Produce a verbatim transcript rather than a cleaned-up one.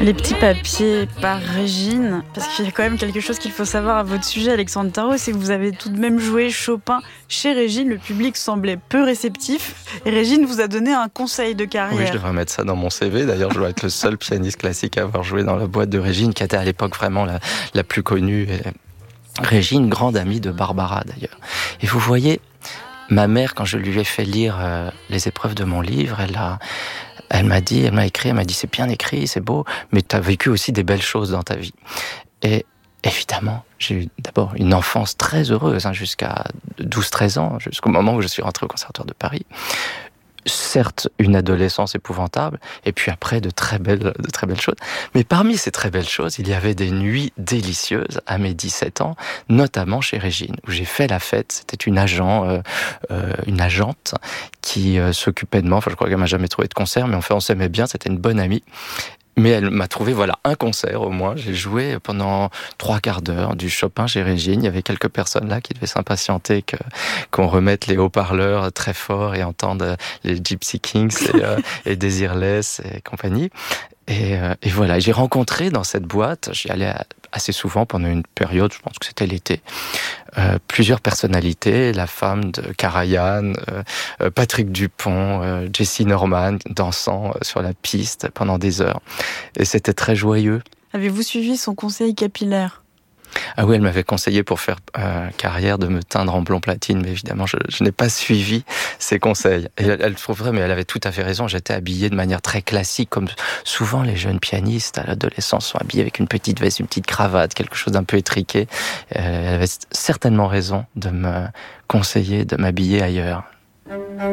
Les petits papiers par Régine, parce qu'il y a quand même quelque chose qu'il faut savoir à votre sujet, Alexandre Tarot, c'est que vous avez tout de même joué Chopin chez Régine. Le public semblait peu réceptif et Régine vous a donné un conseil de carrière. Oui, je devrais mettre ça dans mon C V. D'ailleurs, je dois être le seul pianiste classique à avoir joué dans la boîte de Régine, qui était à l'époque vraiment la, la plus connue. Et Régine, grande amie de Barbara d'ailleurs. Et vous voyez, ma mère, quand je lui ai fait lire euh, les épreuves de mon livre, elle a... Elle m'a dit, elle m'a écrit, elle m'a dit c'est bien écrit, c'est beau, mais tu as vécu aussi des belles choses dans ta vie. Et évidemment, j'ai eu d'abord une enfance très heureuse, hein, jusqu'à douze treize ans, jusqu'au moment où je suis rentré au Conservatoire de Paris. Certes, une adolescence épouvantable, et puis après, de très belles, de très belles choses. Mais parmi ces très belles choses, il y avait des nuits délicieuses à mes dix-sept ans, notamment chez Régine, où j'ai fait la fête. C'était une agent, euh, euh, une agente qui euh, s'occupait de moi. Enfin, je crois qu'elle m'a jamais trouvé de concert, mais en fait, on s'aimait bien. C'était une bonne amie. Mais elle m'a trouvé, voilà, un concert au moins. J'ai joué pendant trois quarts d'heure du Chopin chez Régine. Il y avait quelques personnes là qui devaient s'impatienter que, qu'on remette les haut-parleurs très forts et entendre les Gypsy Kings et, euh, et Desireless et compagnie. Et, euh, et voilà, j'ai rencontré dans cette boîte, j'y allais assez souvent pendant une période, je pense que c'était l'été, euh, plusieurs personnalités, la femme de Karajan, euh, Patrick Dupont, euh, Jessie Norman, dansant sur la piste pendant des heures. Et c'était très joyeux. Avez-vous suivi son conseil capillaire ? Ah oui, elle m'avait conseillé pour faire euh, carrière de me teindre en blond platine, mais évidemment, je, je n'ai pas suivi ses conseils. Et elle, elle trouve vrai, mais elle avait tout à fait raison. J'étais habillé de manière très classique, comme souvent les jeunes pianistes à l'adolescence sont habillés avec une petite veste, une petite cravate, quelque chose d'un peu étriqué. Euh, elle avait certainement raison de me conseiller de m'habiller ailleurs.